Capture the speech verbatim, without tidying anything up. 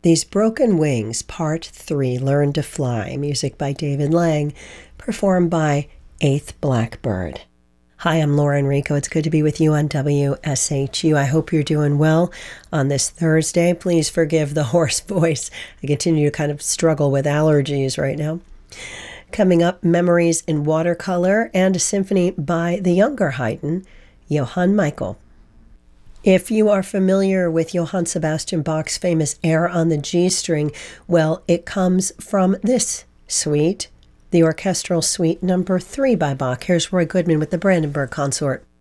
These Broken Wings, Part three, Learn to Fly, music by David Lang, performed by Eighth Blackbird. Hi, I'm Laura Enrico. It's good to be with you on W S H U. I hope you're doing well on this Thursday. Please forgive the hoarse voice. I continue to kind of struggle with allergies right now. Coming up, Memories in Watercolor and a symphony by the younger Haydn, Johann Michael. If you are familiar with Johann Sebastian Bach's famous Air on the G string, well, it comes from this suite, the orchestral suite number three by Bach. Here's Roy Goodman with the Brandenburg Consort.